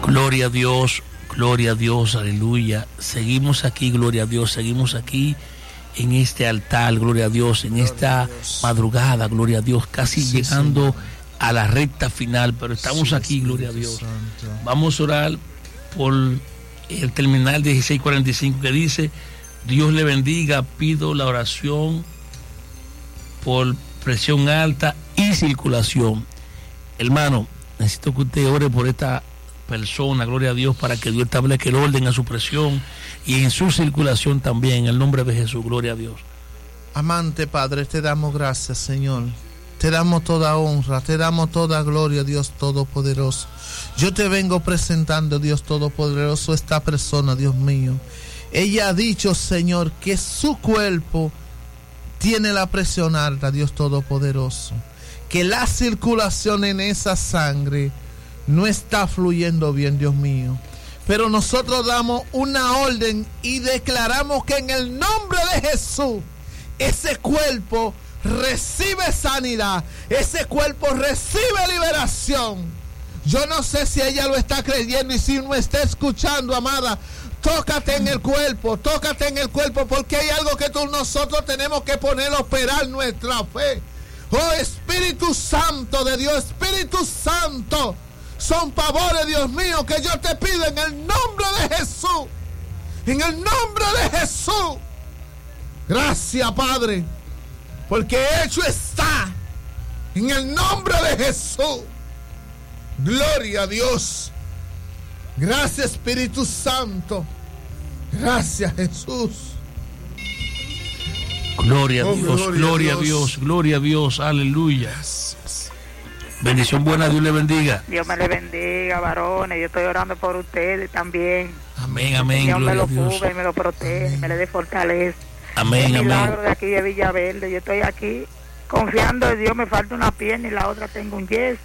Gloria a Dios, aleluya. Seguimos aquí, gloria a Dios, seguimos aquí en este altar, gloria a Dios, en esta madrugada, gloria a Dios, casi llegando a la recta final, pero estamos aquí, gloria a Dios. Vamos a orar por el terminal 1645 que dice: Dios le bendiga, pido la oración por presión alta y circulación. Hermano, necesito que usted ore por esta persona, gloria a Dios, para que Dios establezca el orden a su presión y en su circulación también, en el nombre de Jesús, gloria a Dios. Amante Padre, te damos gracias, Señor. Te damos toda honra, te damos toda gloria, Dios Todopoderoso. Yo te vengo presentando, Dios Todopoderoso, esta persona, Dios mío. Ella ha dicho, Señor, que su cuerpo tiene la presión alta, Dios Todopoderoso. Que la circulación en esa sangre no está fluyendo bien, Dios mío. Pero nosotros damos una orden y declaramos que en el nombre de Jesús, ese cuerpo recibe sanidad, ese cuerpo recibe liberación. Yo no sé si ella lo está creyendo, y si no está escuchando, amada, tócate en el cuerpo, porque hay algo que nosotros tenemos que poner a operar nuestra fe. Oh Espíritu Santo de Dios, Espíritu Santo, son favores, Dios mío, que yo te pido en el nombre de Jesús, en el nombre de Jesús. Gracias, Padre, porque hecho está, en el nombre de Jesús. Gloria a Dios. Gracias, Espíritu Santo. Gracias, Jesús. Gloria a Dios, gloria a Dios, gloria a Dios, aleluya. Bendición buena, Dios le bendiga. Dios me le bendiga, varones. Yo estoy orando por ustedes también. Amén, amén. Dios me lo Dios. cubra y me lo protege, me le dé fortaleza. Amén, el milagro amén. de aquí de Villaverde. Yo estoy aquí confiando en Dios. Me falta una pierna y la otra tengo un yeso.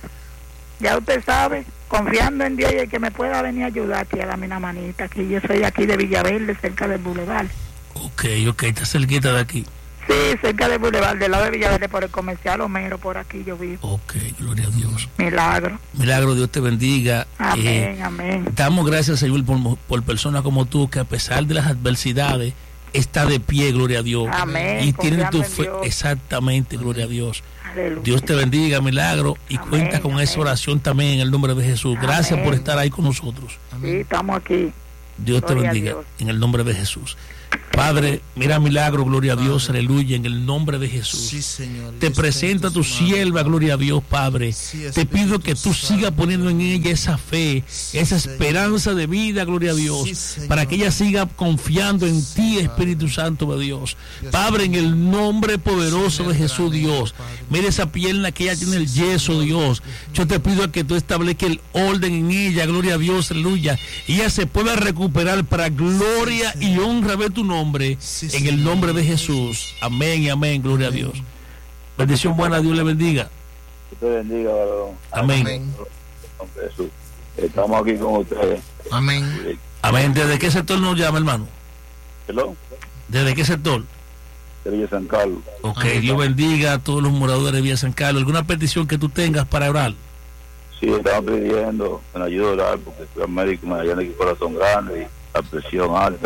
Ya usted sabe, confiando en Dios y el que me pueda venir a ayudar aquí a darme una manita. Aquí yo soy aquí de Villaverde, cerca del Boulevard. Ok, está cerquita de aquí. Sí, cerca del Boulevard, del lado de Villaverde, por el comercial Homero, por aquí yo vivo. Ok, gloria a Dios. Milagro. Milagro, Dios te bendiga. Amén, amén. Damos gracias, Señor, por personas como tú, que a pesar de las adversidades, está de pie, gloria a Dios. Amén. Y tienen tu fe, Dios. Exactamente, gloria a Dios. Aleluya. Dios te bendiga, Milagro, y Amén, cuenta con esa oración también en el nombre de Jesús. Gracias Amén. por estar ahí con nosotros. Sí, estamos aquí. Dios te Gloria a bendiga Dios. en el nombre de Jesús. Padre, mira, Milagro, gloria a Dios, aleluya, en el nombre de Jesús. Sí, Señor. Te presenta a tu sierva, gloria a Dios, Padre. Te pido que tú sigas poniendo en ella esa fe, esa esperanza de vida, gloria a Dios, para que ella siga confiando en ti, Espíritu Santo de Dios. Padre, en el nombre poderoso de Jesús, Dios, mira esa pierna que ella tiene el yeso, Dios. Yo te pido que tú establezcas el orden en ella, gloria a Dios, aleluya, y ella se pueda recuperar para gloria y honra de tu nombre, en el nombre de Jesús. Amén y amén, gloria a Dios. Bendición buena, Dios le bendiga. Dios te bendiga, varón. Amén. Jesús. Estamos aquí con ustedes. Amén. Amén. ¿Desde qué sector nos llama, hermano? ¿Hello? ¿Desde qué sector? De Villa San Carlos. Ok, Amén. Dios bendiga a todos los moradores de Villa San Carlos. ¿Alguna petición que tú tengas para orar? Sí, estamos pidiendo que nos ayude a orar porque fui al médico, me hallan aquí corazón grande y la presión alta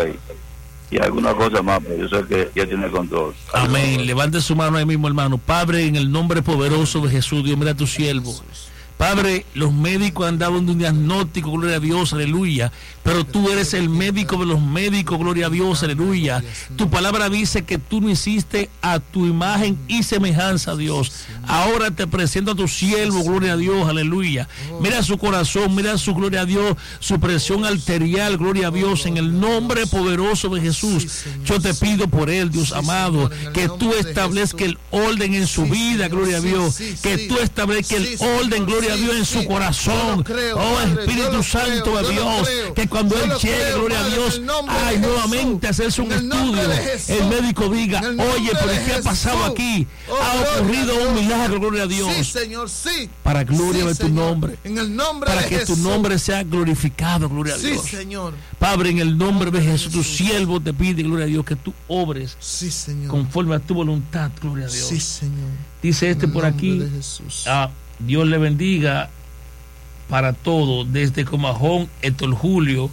y alguna cosa más, pero yo sé que ya tiene control. Amén. Levante su mano ahí mismo, hermano. Padre, en el nombre poderoso de Jesús, Dios, mira a tu siervo. Padre, los médicos han dado un diagnóstico, gloria a Dios, aleluya, pero tú eres el médico de los médicos, gloria a Dios, aleluya. Tu palabra dice que tú no hiciste a tu imagen y semejanza, Dios. Ahora te presento a tu siervo, gloria a Dios, aleluya. Mira su corazón, mira su, gloria a Dios, su presión arterial, gloria a Dios, en el nombre poderoso de Jesús. Yo te pido por él, Dios amado, que tú establezcas el orden en su vida, gloria a Dios, que tú establezcas el orden, gloria a Dios, en su corazón. Oh Espíritu Santo de Dios, que cuando él llegue, gloria a Dios, ay, nuevamente hacerse un estudio, el médico diga, oye, pero ¿qué ha pasado aquí? Ha ocurrido un milagro, gloria a Dios. Sí, Señor, sí. Para gloria de tu nombre. En el nombre Para de que Jesús. tu nombre sea glorificado, gloria a Dios. Sí, Señor. Padre, en el nombre de Jesús, tu siervo te pide, gloria a Dios, que tú obres Sí, Señor. conforme a tu voluntad, gloria a Dios. Sí, Señor. Dice este En el por aquí, nombre de Jesús. Dios le bendiga. para todos, desde Comajón, Héctor Julio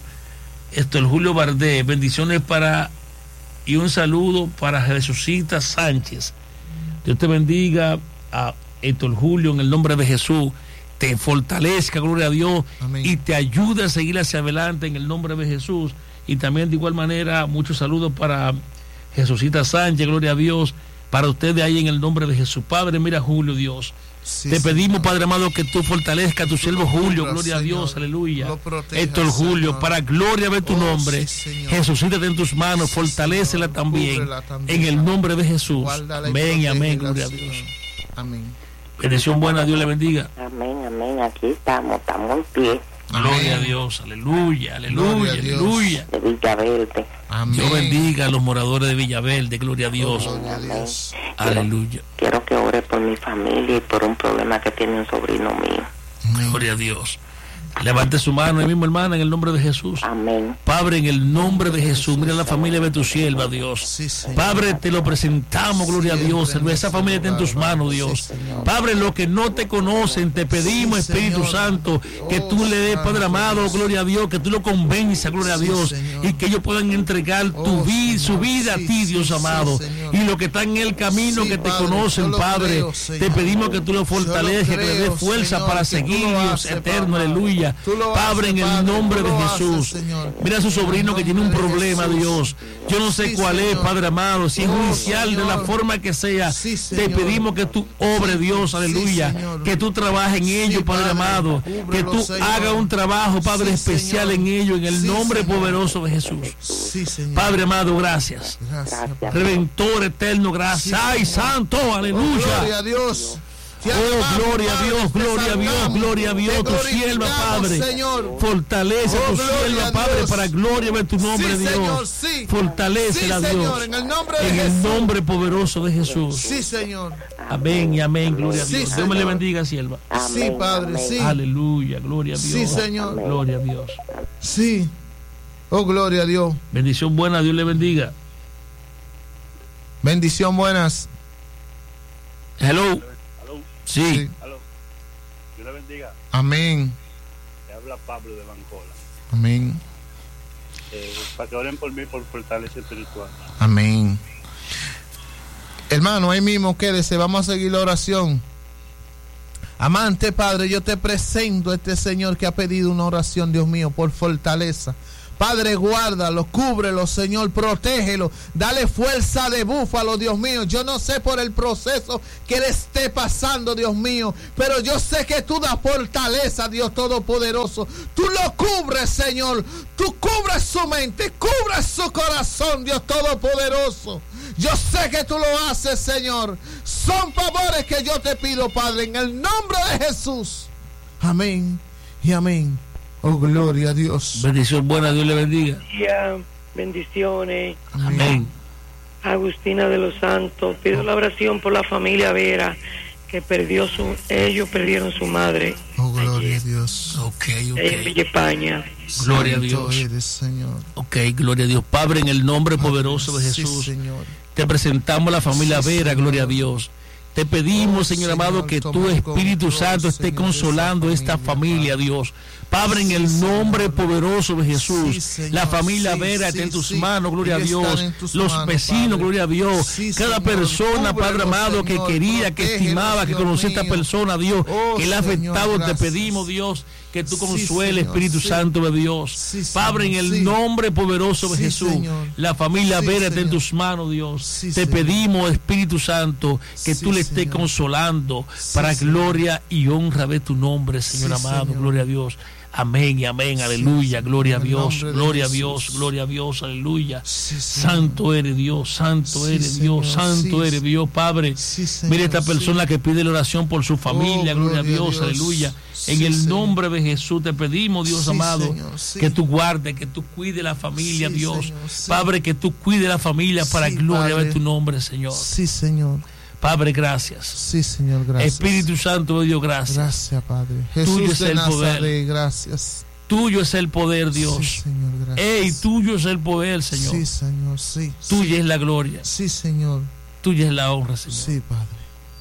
Bardé, bendiciones para y un saludo para Jesucita Sánchez. Dios te bendiga a Héctor Julio en el nombre de Jesús, te fortalezca, gloria a Dios. Amén. Y te ayude a seguir hacia adelante en el nombre de Jesús. Y también de igual manera muchos saludos para Jesucita Sánchez, gloria a Dios, para ustedes ahí en el nombre de Jesús. Padre, mira Julio, Dios. Sí, te pedimos, Padre amado, que tú fortalezcas a tu siervo Julio, gloria a Dios, aleluya. Héctor Julio, Señor, para gloria de tu nombre. Sí, Jesucítate en tus manos, sí, fortalécela también, en el nombre de Jesús. Amén y amén, gloria a Dios. Amén. Bendición buena, Dios le bendiga. Amén, amén, aquí estamos en pie. Gloria a Dios, aleluya, aleluya, aleluya. De Villaverde. Amén. Dios bendiga a los moradores de Villaverde, gloria a Dios. Gloria a Dios. Aleluya. Quiero que ore por mi familia y por un problema que tiene un sobrino mío. Gloria a Dios. Levante su mano ahí mismo, hermana, en el nombre de Jesús. Amén. Padre, en el nombre de Jesús, mira la familia de tu sierva, Dios. Sí, Padre, te lo presentamos, gloria a Dios. Esa familia está en tus manos, Dios. Padre, los que no te conocen, te pedimos, Espíritu Santo, que tú le des, Padre amado, gloria a Dios, que tú lo convenzas, gloria a Dios, y que ellos puedan entregar su vida a ti, Dios amado. Y los que están en el camino, que te conocen, Padre, te pedimos que tú lo fortalezcas, que le des fuerza para seguir, Dios eterno, aleluya. Padre, en el nombre de Jesús, mira a su sobrino que tiene un problema, Dios. Yo no sé cuál es, Padre amado, si es judicial, de la forma que sea. Te pedimos que tú obres, Dios, aleluya, que tú trabajes en ello, Padre amado, que tú hagas un trabajo, Padre, especial en ello, en el nombre poderoso de Jesús. Padre amado, gracias. Redentor eterno, gracias. Ay, santo, aleluya. Gloria a Dios. Oh, gloria a Dios, gloria a Dios, gloria a Dios, tu sierva, Padre. Fortalece a tu sierva, Padre, para gloria de tu nombre, Dios. Fortalece a Dios. En el nombre poderoso de Jesús. Sí, Señor. Amén y amén, gloria a Dios. Dios me le bendiga, sierva. Sí, Padre, sí. Aleluya, gloria a Dios. Sí, Señor. Gloria a Dios. Sí. Oh, gloria a Dios. Bendición buena, Dios le bendiga. Bendición buenas. Hello. Sí. Aló. Dios le bendiga. Amén. Le habla Pablo de Bancola. Amén. Para que oren por mí por fortaleza espiritual. Amén. Hermano, ahí mismo quédese, vamos a seguir la oración. Amante Padre, yo te presento a este Señor que ha pedido una oración, Dios mío, por fortaleza. Padre, guárdalo, cúbrelo, Señor, protégelo, dale fuerza de búfalo, Dios mío. Yo no sé por el proceso que le esté pasando, Dios mío, pero yo sé que tú das fortaleza, Dios Todopoderoso. Tú lo cubres, Señor, tú cubres su mente, cubres su corazón, Dios Todopoderoso. Yo sé que tú lo haces, Señor. Son favores que yo te pido, Padre, en el nombre de Jesús. Amén y amén. Oh, gloria a Dios. Bendición buena, Dios le bendiga. Bendiciones. Amén. Agustina de los Santos. Pido la oración por la familia Vera, que ellos perdieron su madre. Oh, gloria a Dios. Ok. En Villa España. Gloria a Dios. Eres, Señor. Ok, gloria a Dios. Padre, en el nombre poderoso de Jesús, Señor, te presentamos la familia Vera, gloria a Dios. Te pedimos, Señor amado, que tu Espíritu Santo esté consolando esta familia, Dios. Padre, en el nombre poderoso de Jesús, la familia Vera está en tus manos, gloria a Dios. Los vecinos, gloria a Dios. Cada persona, Padre amado, que quería, que estimaba, que conocía a esta persona, Dios, que le ha afectado, te pedimos, Dios, que tú consueles, Espíritu Santo de Dios. Padre, en el nombre poderoso de Jesús, la familia Vera está en tus manos, Dios. Te pedimos, Espíritu Santo, que tú le estés consolando para gloria y honra de tu nombre, Señor amado, gloria a Dios. Amén y amén, aleluya, gloria a Dios, gloria a Dios, gloria a Dios, aleluya. Santo eres Dios, santo eres Dios, santo eres Dios, Padre. Mira esta persona que pide la oración por su familia, gloria a Dios, aleluya. En el nombre de Jesús te pedimos, Dios amado, que tú guardes, que tú cuides la familia, Dios. Padre, que tú cuides la familia para gloria de tu nombre, Señor. Sí, Señor. Padre, gracias. Sí, Señor, gracias. Espíritu Santo de Dios, gracias. Gracias, Padre. Jesús tuyo es de el Nazaret, poder. Gracias. Tuyo es el poder, Dios. Sí, Señor, gracias. Ey, tuyo es el poder, Señor. Sí, Señor, sí. Tuya es la gloria. Sí, Señor. Tuya es la honra, Señor. Sí, Padre.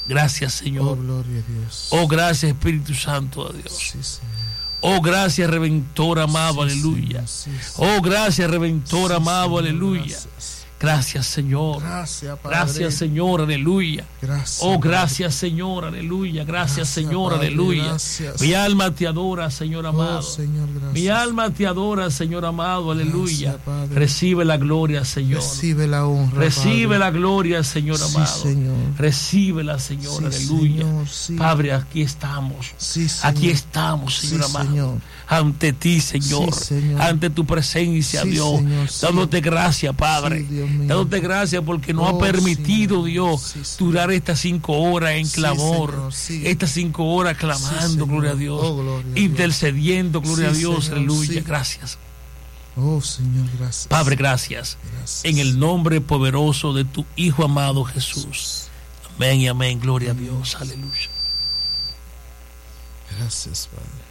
Gracias, Señor. Oh, gloria a Dios. Oh, gracias, Espíritu Santo de Dios. Sí, Señor. Oh, gracias, Redentor amado, Sí, aleluya. Señor, sí, Señor. Oh, gracias, Redentor Sí, amado, Señor, aleluya. gracias. Gracias, Señor. Gracias, Padre. Gracias, Señor, aleluya. Gracias, Oh, Padre. gracias, Señor, aleluya. Gracias, Gracias, Señor, Padre, aleluya. gracias. Mi alma te adora, Señor amado. Oh, Señor, gracias. Mi alma te adora, Señor amado, aleluya. Gracias, Padre. Recibe la gloria, Señor. Recibe la honra, Recibe Padre. la gloria, Señor Sí, amado. Señor. Recíbela, Señor, Sí, aleluya. Señor, sí. Padre, aquí estamos. Sí, Señor. Aquí estamos, Señor Sí, amado. Señor. Ante ti, Señor. Sí, Señor. Ante tu presencia, Sí, Dios. Señor, sí. Dándote gracias, Padre. Sí, Dios mío. Dándote gracias porque nos Oh, ha permitido, Señor. Dios, Sí, Señor. durar estas 5 horas en Sí, clamor. Señor, sí. Estas 5 horas clamando, Señor. gloria a Dios. Oh, gloria a Dios. Intercediendo, gloria Sí, a Dios, Señor, aleluya. sí. Gracias. Oh, Señor, gracias. Padre, gracias. Gracias. En el nombre poderoso de tu Hijo amado Jesús. Amén y amén. Gloria a Dios. Aleluya. Gracias, Padre.